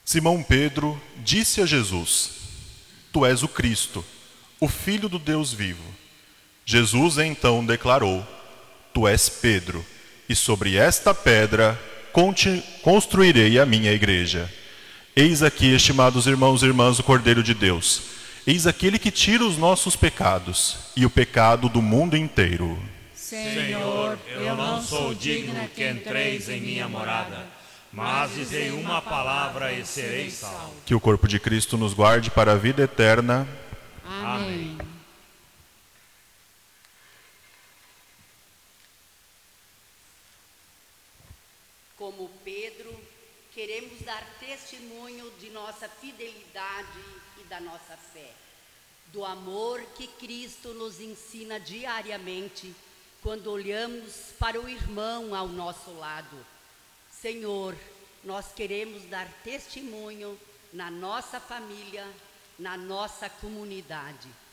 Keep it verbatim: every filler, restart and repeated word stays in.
Simão Pedro disse a Jesus: Tu és o Cristo, o Filho do Deus vivo. Jesus então declarou: Tu és Pedro, e sobre esta pedra construirei a minha igreja. Eis aqui, estimados irmãos e irmãs, o Cordeiro de Deus. Eis aquele que tira os nossos pecados e o pecado do mundo inteiro. Senhor, eu não sou digno que entreis em minha morada, mas dizei uma palavra e serei salvo. Que o corpo de Cristo nos guarde para a vida eterna. Amém. Como Pedro, queremos dar testemunho de nossa fidelidade e da nossa fé, do amor que Cristo nos ensina diariamente quando olhamos para o irmão ao nosso lado. Senhor, nós queremos dar testemunho na nossa família, na nossa comunidade.